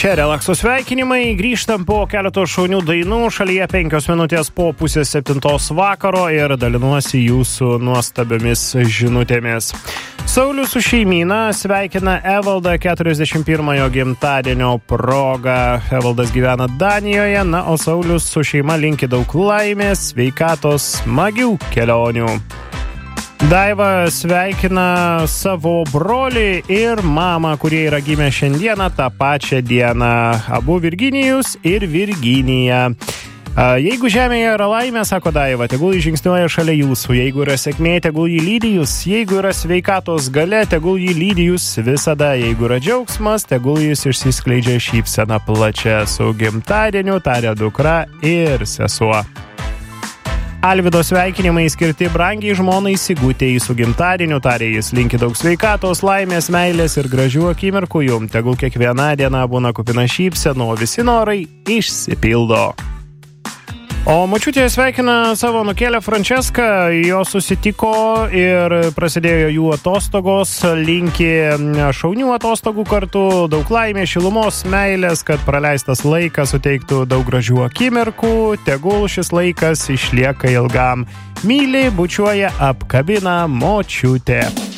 Čia relakso sveikinimai, grįžtam po keleto šaunių dainų, šalyje 5 minutės po 6:30 vakaro ir dalinuosi jūsų nuostabiomis žinutėmis. Saulius su šeimyna sveikina Evaldą 41 gimtadienio proga. Evaldas gyvena Danijoje, na, o Saulius su šeima linki daug laimės, sveikatos, smagių kelionių. Daiva sveikina savo brolį ir mamą, kurie yra gimę šiandieną tą pačią dieną. Abu Virginijus ir Virginija. Jeigu žemėje yra laimė, sako Daiva, tegul jį žingsniuoja šalia jūsų. Jeigu yra sėkmė, tegul jį lydi jūs. Jeigu yra sveikatos galia, tegul jį lydi jūs visada. Jeigu yra džiaugsmas, tegul jis išsiskleidžia šypsena plačia. Su gimtadieniu taria dukra ir sesuo. Alvydo sveikinimai skirti brangiai žmonai Sigutei. Su gimtadieniu tarė jis, linki daug sveikatos, laimės, meilės ir gražių akimirkų jum. Tegul kiekviena diena būna kupina šypsenų, o visi norai išsipildo. O močiutė sveikina savo anūkėlę Franceską, jo susitiko ir prasidėjo jų atostogos, linki šaunių atostogų kartu, daug laimės, šilumos, meilės, kad praleistas laikas suteiktų daug gražių akimirkų, tegul šis laikas išlieka ilgam. Myli, bučiuoja, apkabina močiutė.